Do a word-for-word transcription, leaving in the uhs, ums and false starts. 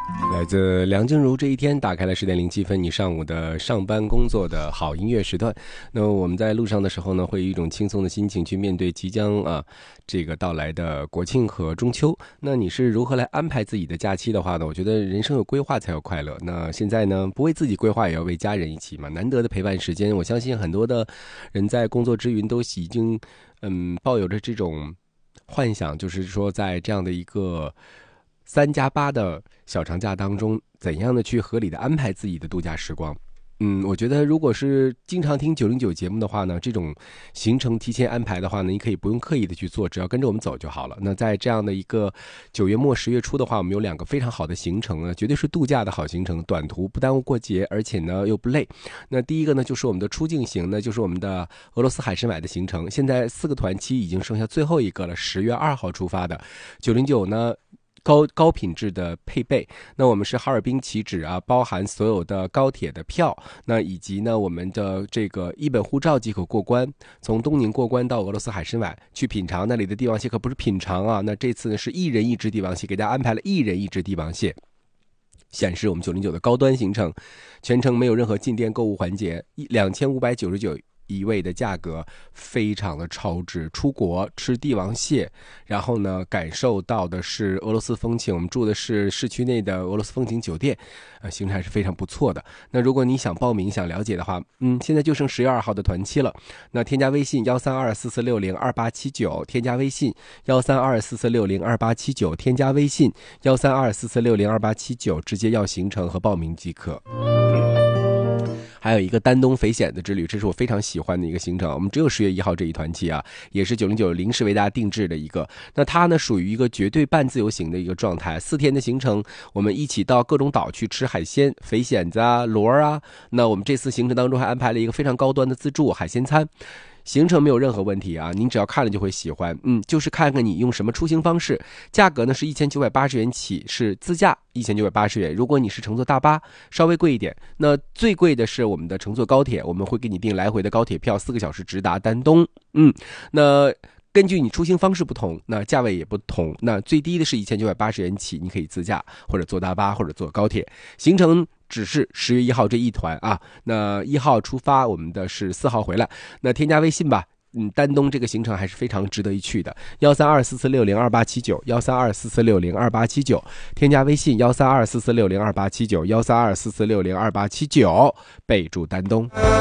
来自梁静茹，这一天打开了十点零七分，你上午的上班工作的好音乐时段。那我们在路上的时候呢，会以一种轻松的心情去面对即将啊这个到来的国庆和中秋。那你是如何来安排自己的假期的话呢？我觉得人生有规划才有快乐。那现在呢，不为自己规划，也要为家人一起嘛。难得的陪伴时间，我相信很多的人在工作之余都已经嗯抱有着这种幻想，就是说在这样的一个三加八的小长假当中，怎样的去合理的安排自己的度假时光。嗯，我觉得如果是经常听九零九节目的话呢，这种行程提前安排的话呢，你可以不用刻意的去做，只要跟着我们走就好了。那在这样的一个九月末十月初的话，我们有两个非常好的行程呢，绝对是度假的好行程，短途不耽误过节，而且呢又不累。那第一个呢就是我们的出境行呢，就是我们的俄罗斯海参崴的行程，现在四个团期已经剩下最后一个了，十月二号出发的九零九呢。高高品质的配备，那我们是哈尔滨起止啊，包含所有的高铁的票，那以及呢我们的这个一本护照即可过关，从东宁过关到俄罗斯海参崴去品尝那里的帝王蟹，可不是品尝啊，那这次呢是一人一只帝王蟹，给大家安排了一人一只帝王蟹。显示我们九零九的高端行程，全程没有任何进店购物环节，两千五百九十九一位的价格非常的超值，出国吃帝王蟹，然后呢感受到的是俄罗斯风情，我们住的是市区内的俄罗斯风情酒店，呃，行程还是非常不错的。那如果你想报名想了解的话，嗯，现在就剩十月二号的团期了，那添加微信幺三二四四六零二八七九，添加微信幺三二四四六零二八七九，添加微信幺三二四四六零二八七九，直接要行程和报名即可。还有一个丹东肥险的之旅，这是我非常喜欢的一个行程，我们只有十月一号这一团期啊，也是九零九临时为大家定制的一个。那它呢属于一个绝对半自由行的一个状态，四天的行程，我们一起到各种岛去吃海鲜，肥蚬子啊、螺啊。那我们这次行程当中还安排了一个非常高端的自助海鲜餐。行程没有任何问题啊，您只要看了就会喜欢。嗯，就是看看你用什么出行方式。价格呢是一千九百八十元起，是自驾一千九百八十元。如果你是乘坐大巴，稍微贵一点。那最贵的是我们的乘坐高铁，我们会给你订来回的高铁票，四个小时直达丹东。嗯，那根据你出行方式不同，那价位也不同。那最低的是一千九百八十元起，你可以自驾或者坐大巴或者坐高铁。行程只是十月一号这一团啊，那一号出发，我们的是四号回来。那添加微信吧，嗯，丹东这个行程还是非常值得一去的。幺三二四四六零二八七九，幺三二四四六零二八七九，添加微信幺三二四四六零二八七九，幺三二四四六零二八七九，备注丹东。